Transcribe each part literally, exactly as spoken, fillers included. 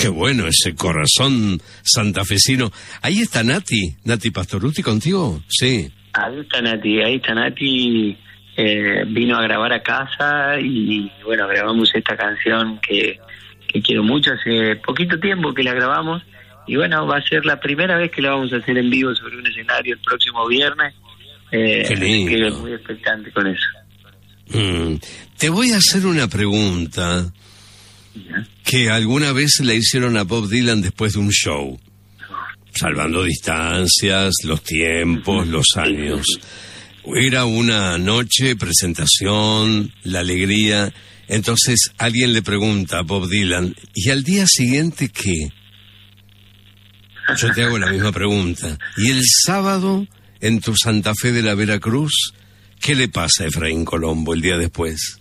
Qué bueno ese corazón santafesino. Ahí está Nati, Nati Pastorutti contigo, sí. Ahí está Nati, ahí está Nati, eh, vino a grabar a casa y bueno, grabamos esta canción que, que quiero mucho, hace poquito tiempo que la grabamos y bueno, va a ser la primera vez que la vamos a hacer en vivo sobre un escenario el próximo viernes. Eh, Qué lindo. que es muy expectante con eso. Mm. Te voy a hacer una pregunta que alguna vez le hicieron a Bob Dylan después de un show, salvando distancias, los tiempos, los años. Era una noche, presentación, la alegría. Entonces alguien le pregunta a Bob Dylan, ¿y al día siguiente qué? Yo te hago la misma pregunta. ¿Y el sábado, en tu Santa Fe de la Veracruz, qué le pasa a Efraín Colombo el día después?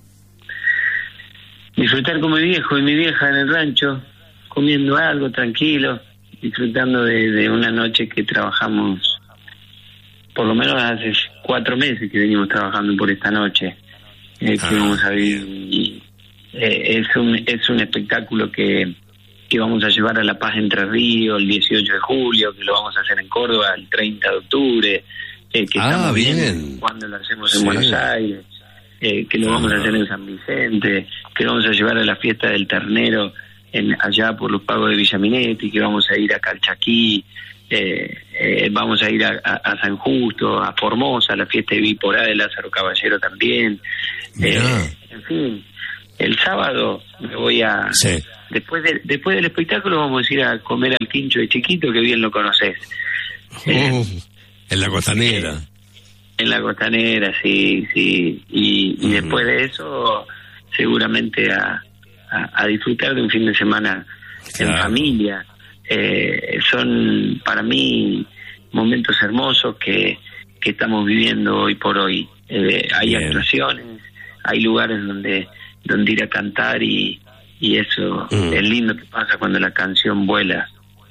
Disfrutar con mi viejo y mi vieja en el rancho, comiendo algo tranquilo, disfrutando de, de una noche que trabajamos, por lo menos hace cuatro meses que venimos trabajando por esta noche, eh, ah, que vamos a vivir. Y, eh, es un es un espectáculo que, que vamos a llevar a La Paz Entre Ríos el dieciocho de julio, que lo vamos a hacer en Córdoba el treinta de octubre, eh, que ah, estamos bien. viendo cuando lo hacemos en sí. Buenos Aires. Eh, que lo vamos a hacer en San Vicente, que lo vamos a llevar a la fiesta del ternero en allá por los pagos de Villaminetti, que vamos a ir a Calchaquí, eh, eh, vamos a ir a, a, a San Justo, a Formosa, a la fiesta de Viporá de Lázaro Caballero también. Eh, en fin, el sábado me voy a... Sí. Después, de, después del espectáculo vamos a ir a comer al Quincho de Chiquito, que bien lo conoces. Oh, eh, en la Costanera. Eh, En la Costanera, sí, sí. Y, y uh-huh. después de eso, seguramente a, a, a disfrutar de un fin de semana claro. en familia. Eh, son para mí momentos hermosos que, que estamos viviendo hoy por hoy. Eh, hay Bien. actuaciones, hay lugares donde donde ir a cantar y, y eso uh-huh. es lindo que pasa cuando la canción vuela.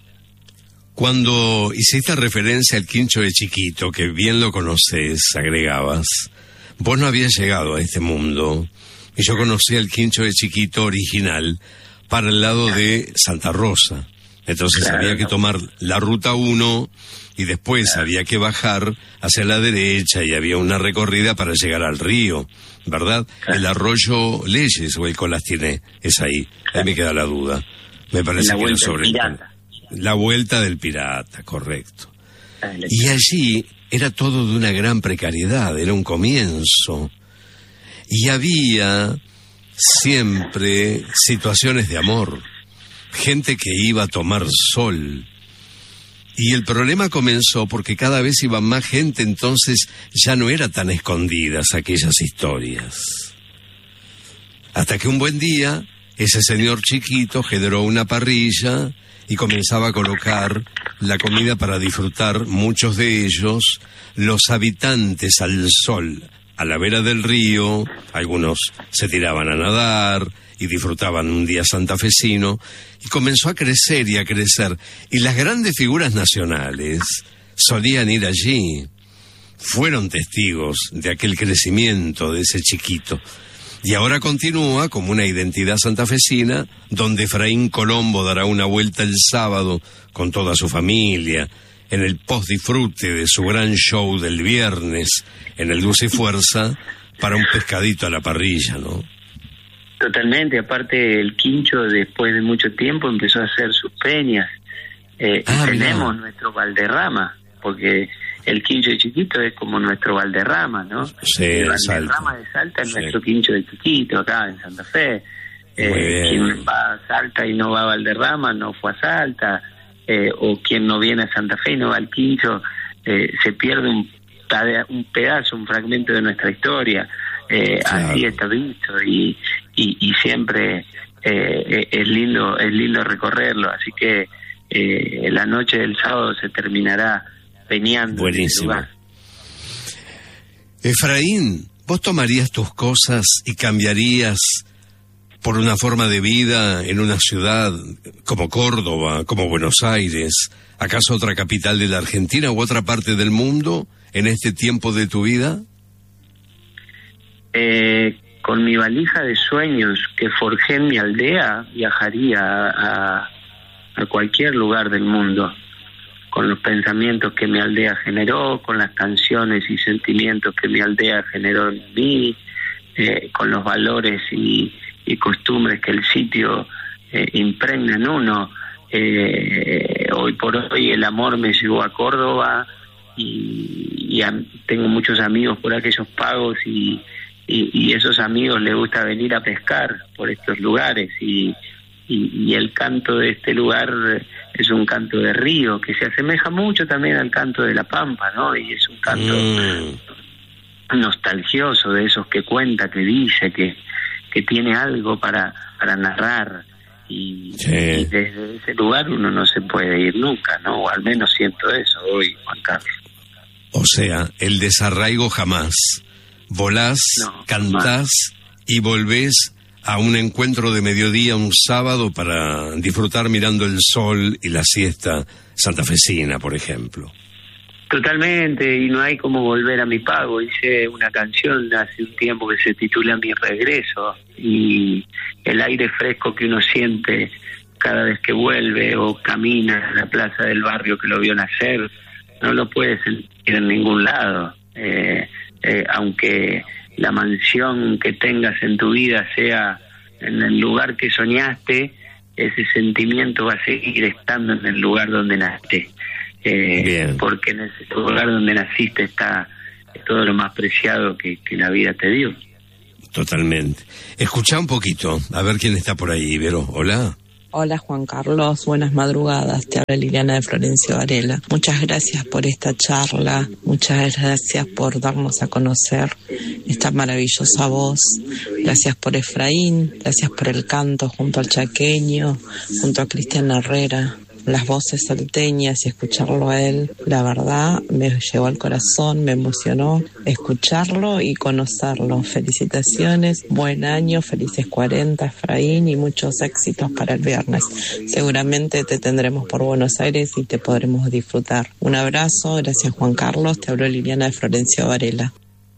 Cuando hiciste referencia al Quincho de Chiquito, que bien lo conoces, agregabas, vos no habías llegado a este mundo, y yo conocí al Quincho de Chiquito original para el lado de Santa Rosa. Entonces claro. había que tomar la ruta uno y después claro. había que bajar hacia la derecha y había una recorrida para llegar al río, ¿verdad? Claro. El arroyo Leyes o el Colastiné, es ahí, claro. ahí me queda la duda. Me parece que era sobre el... La Vuelta del Pirata, correcto. Y allí era todo de una gran precariedad, era un comienzo. Y había siempre situaciones de amor, gente que iba a tomar sol. Y el problema comenzó porque cada vez iba más gente, entonces ya no eran tan escondidas aquellas historias. Hasta que un buen día, ese señor Chiquito generó una parrilla y comenzaba a colocar la comida para disfrutar, muchos de ellos, los habitantes al sol, a la vera del río. Algunos se tiraban a nadar y disfrutaban un día santafesino, y comenzó a crecer y a crecer, y las grandes figuras nacionales solían ir allí, fueron testigos de aquel crecimiento de ese Chiquito. Y ahora continúa como una identidad santafesina, donde Efraín Colombo dará una vuelta el sábado con toda su familia, en el post-disfrute de su gran show del viernes, en el Dulce y Fuerza, para un pescadito a la parrilla, ¿no? Totalmente, aparte el Quincho después de mucho tiempo empezó a hacer sus peñas, eh, ah, y tenemos mira. nuestro Valderrama, porque... El Quincho de Chiquito es como nuestro Valderrama, ¿no? Sí, el Valderrama Salta. de Salta es sí. nuestro Quincho de Chiquito, acá en Santa Fe. Eh, quien va a Salta y no va a Valderrama, no fue a Salta. Eh, o quien no viene a Santa Fe y no va al Quincho, eh, se pierde un, un pedazo, un fragmento de nuestra historia. Eh, claro. Así está visto y, y, y siempre eh, es lindo es lindo recorrerlo. Así que eh, la noche del sábado se terminará peñando. Buenísimo. Efraín, ¿vos tomarías tus cosas y cambiarías por una forma de vida en una ciudad como Córdoba, como Buenos Aires, acaso otra capital de la Argentina u otra parte del mundo en este tiempo de tu vida? Eh, con mi valija de sueños que forjé en mi aldea, viajaría a, a cualquier lugar del mundo, con los pensamientos que mi aldea generó, con las canciones y sentimientos que mi aldea generó en mí, eh, con los valores y, y costumbres que el sitio eh, impregna en uno. Eh, hoy por hoy el amor me llevó a Córdoba y, y a, tengo muchos amigos por aquellos pagos y, y, y esos amigos les gusta venir a pescar por estos lugares y, y, y el canto de este lugar es un canto de río que se asemeja mucho también al canto de la Pampa, ¿no? Y es un canto mm. nostalgioso, de esos que cuenta, que dice, que, que tiene algo para, para narrar. Y, sí. y desde ese lugar uno no se puede ir nunca, ¿no? O al menos siento eso hoy, Juan Carlos. O sea, el desarraigo jamás. Volás, no, cantás jamás. Y volvés a un encuentro de mediodía un sábado para disfrutar mirando el sol y la siesta santafesina, por ejemplo. Totalmente, y no hay como volver a mi pago. Hice una canción hace un tiempo que se titula Mi Regreso, y el aire fresco que uno siente cada vez que vuelve o camina en la plaza del barrio que lo vio nacer, no lo puedes sentir en ningún lado. Eh, eh, aunque la mansión que tengas en tu vida sea en el lugar que soñaste, ese sentimiento va a seguir estando en el lugar donde naciste. Eh, porque en ese lugar donde naciste está todo lo más preciado que, que la vida te dio. Totalmente. Escuchá un poquito, a ver quién está por ahí, Vero. Hola. Hola Juan Carlos, buenas madrugadas, te habla Liliana de Florencio Varela. Muchas gracias por esta charla, muchas gracias por darnos a conocer esta maravillosa voz, gracias por Efraín, gracias por el canto junto al chaqueño, junto a Cristian Herrera, las voces salteñas y escucharlo a él, la verdad me llegó al corazón, me emocionó escucharlo y conocerlo. Felicitaciones, buen año, felices cuarenta Efraín y muchos éxitos para el viernes. Seguramente te tendremos por Buenos Aires y te podremos disfrutar. Un abrazo, gracias Juan Carlos, te habló Liliana de Florencio Varela.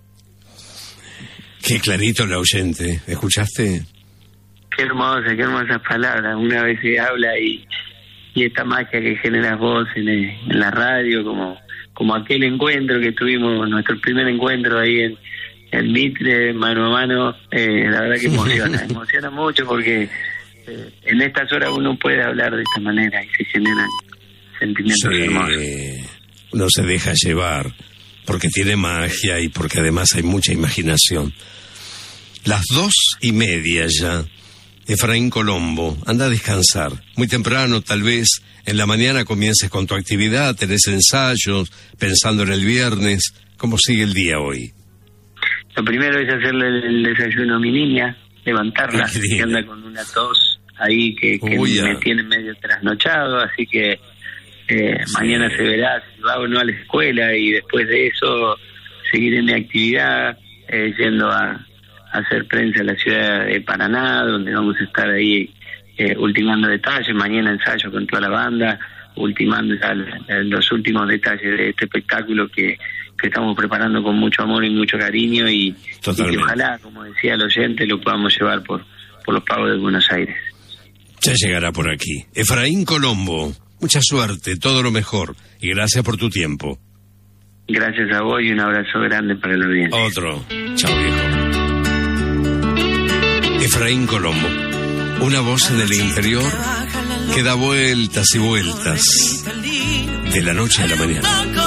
Qué clarito el oyente, ¿escuchaste? Qué hermosa, qué hermosas palabras, una vez se habla y y esta magia que generas vos en, el, en la radio, como como aquel encuentro que tuvimos, nuestro primer encuentro ahí en, en Mitre, mano a mano, eh, la verdad que emociona, emociona mucho porque eh, en estas horas uno puede hablar de esta manera y se generan sentimientos sí, hermosos. Uno se deja llevar, porque tiene magia y porque además hay mucha imaginación. Las dos y media ya. Efraín Colombo, anda a descansar. Muy temprano, tal vez, en la mañana comiences con tu actividad, tenés ensayos, pensando en el viernes. ¿Cómo sigue el día hoy? Lo primero es hacerle el desayuno a mi niña, levantarla, que anda con una tos ahí que, que me tiene medio trasnochado, así que eh, sí. Mañana se verá si va o no a la escuela y después de eso seguiré mi actividad, eh, yendo a... hacer prensa en la ciudad de Paraná, donde vamos a estar ahí eh, ultimando detalles. Mañana ensayo con toda la banda, ultimando ya los últimos detalles de este espectáculo que, que estamos preparando con mucho amor y mucho cariño y, y que ojalá, como decía el oyente, lo podamos llevar por, por los pagos de Buenos Aires. Ya llegará por aquí. Efraín Colombo, mucha suerte, todo lo mejor y gracias por tu tiempo. Gracias a vos y un abrazo grande para el oyente. Otro. Chao, viejo. Efraín Colombo, una voz en el interior que da vueltas y vueltas de la noche a la mañana.